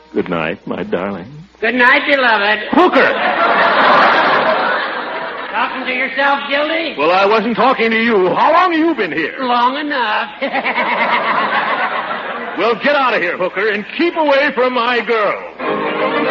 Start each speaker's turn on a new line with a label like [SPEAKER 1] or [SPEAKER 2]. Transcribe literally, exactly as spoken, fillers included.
[SPEAKER 1] Good night, my darling.
[SPEAKER 2] Good night, beloved.
[SPEAKER 1] Hooker!
[SPEAKER 2] Talking to yourself, Gildy?
[SPEAKER 1] Well, I wasn't talking to you. How long have you been here?
[SPEAKER 2] Long enough.
[SPEAKER 1] Well, get out of here, Hooker, and keep away from my girl.